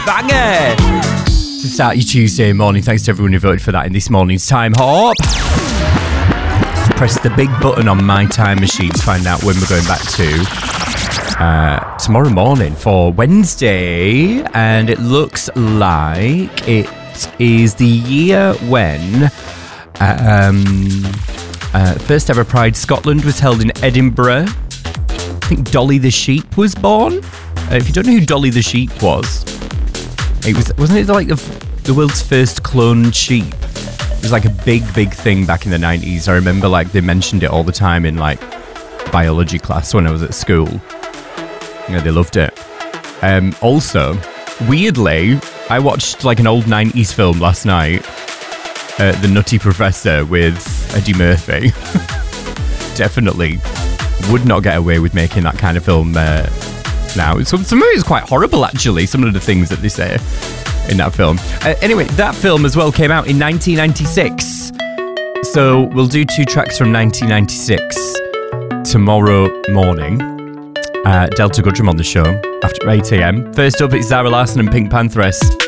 Banger! To start your Tuesday morning, thanks to everyone who voted for that in this morning's Time Hop. Just press the big button on my time machine to find out when we're going back to tomorrow morning for Wednesday. And it looks like it is the year when first ever Pride Scotland was held in Edinburgh. I think Dolly the Sheep was born. If you don't know who Dolly the Sheep wasn't it like the world's first cloned sheep? It was like a big thing back in the 90s. I remember like they mentioned it all the time in like biology class when I was at school. You know, they loved it. Also, weirdly, I watched like an old 90s film last night, The Nutty Professor with Eddie Murphy. Definitely would not get away with making that kind of film now. Some of it is quite horrible, actually, some of the things that they say in that film. Anyway, that film as well came out in 1996. So we'll do 2 tracks from 1996 tomorrow morning. Delta Goodrum on the show after 8 a.m. First up, it's Zara Larsson and Pink Pantheress.